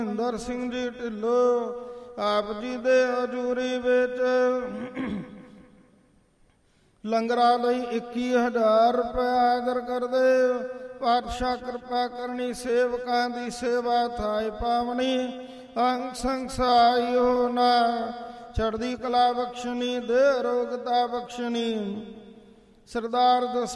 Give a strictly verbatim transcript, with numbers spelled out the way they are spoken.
ਮਹਿੰਦਰ ਸਿੰਘ ਜੀ ਢਿੱਲੋਂ ਆਪ ਜੀ ਦੇ ਹਜ਼ੂਰੀ ਵਿੱਚ ਲੰਗਰਾਂ ਲਈ ਇੱਕੀ ਹਜ਼ਾਰ ਰੁਪਏ ਹਾਜ਼ਰ ਕਰਦੇ। ਪਾਤਸ਼ਾਹ ਕਿਰਪਾ ਕਰਨੀ, ਸੇਵਕਾਂ ਦੀ ਸੇਵਾ ਥਾਏ ਪਾਵਨੀ, ਅੰਗ ਸੰਗ ਸਹਾਈ ਹੋਣਾ, ਚੜ੍ਹਦੀ ਕਲਾ ਬਖਸ਼ਣੀ, ਦੇ ਰੋਗਤਾ ਬਖਸ਼ਣੀ। ਸਰਦਾਰ